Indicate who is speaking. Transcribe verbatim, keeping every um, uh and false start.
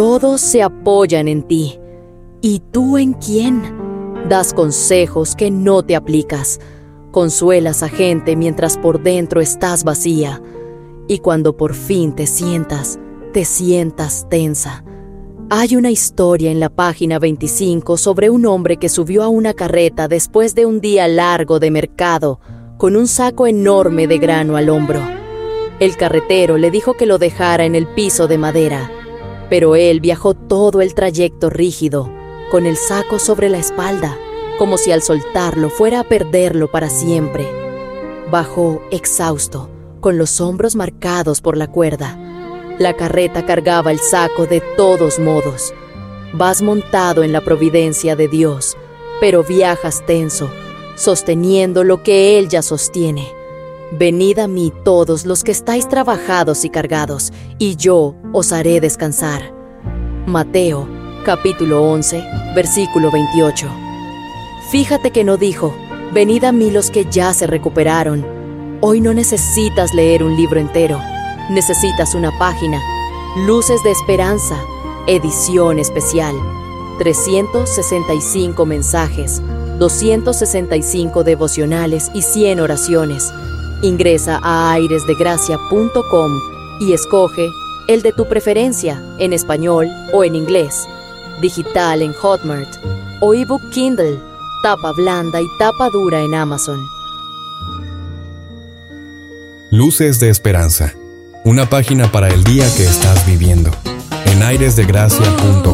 Speaker 1: Todos se apoyan en ti. ¿Y tú en quién? Das consejos que no te aplicas. Consuelas a gente mientras por dentro estás vacía. Y cuando por fin te sientas, te sientas tensa. Hay una historia en la página veinticinco sobre un hombre que subió a una carreta después de un día largo de mercado, con un saco enorme de grano al hombro. El carretero le dijo que lo dejara en el piso de madera, pero él viajó todo el trayecto rígido, con el saco sobre la espalda, como si al soltarlo fuera a perderlo para siempre. Bajó exhausto, con los hombros marcados por la cuerda. La carreta cargaba el saco de todos modos. Vas montado en la providencia de Dios, pero viajas tenso, sosteniendo lo que Él ya sostiene. Venid a mí todos los que estáis trabajados y cargados, y yo os haré descansar. Mateo, capítulo once, versículo veintiocho. Fíjate que no dijo, venid a mí los que ya se recuperaron. Hoy no necesitas leer un libro entero. Necesitas una página. Luces de Esperanza, edición especial. trescientos sesenta y cinco mensajes, doscientos sesenta y cinco devocionales y cien oraciones. Ingresa a aires de gracia punto com y escoge el de tu preferencia, en español o en inglés, digital en Hotmart o ebook Kindle, tapa blanda y tapa dura en Amazon.
Speaker 2: Luces de Esperanza, una página para el día que estás viviendo, en aires de gracia punto com.